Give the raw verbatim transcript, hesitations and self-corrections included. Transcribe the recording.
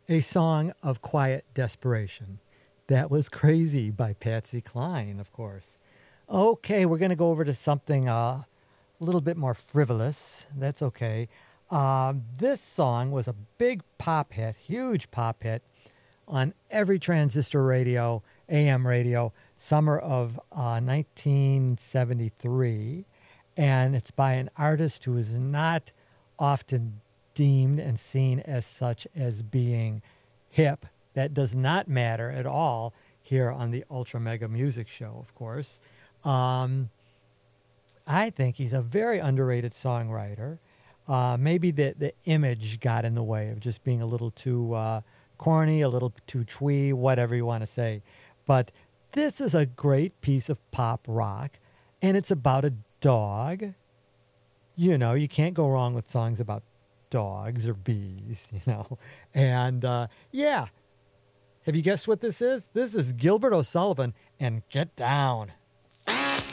A Song of Quiet Desperation. That was Crazy by Patsy Cline, of course. Okay, we're going to go over to something uh, a little bit more frivolous. That's okay. Um, this song was a big pop hit, huge pop hit on every transistor radio, A M radio, summer of uh, nineteen seventy-three. And it's by an artist who is not often deemed and seen as such as being hip. That does not matter at all here on the Ultra Mega Music Show, of course. Um, I think he's a very underrated songwriter. Uh, maybe the, the image got in the way of just being a little too uh, corny, a little too twee, whatever you want to say. But this is a great piece of pop rock, and it's about a dog. You know, you can't go wrong with songs about dogs or bees, you know. And uh, yeah, have you guessed what this is? This is Gilbert O'Sullivan and Get Down.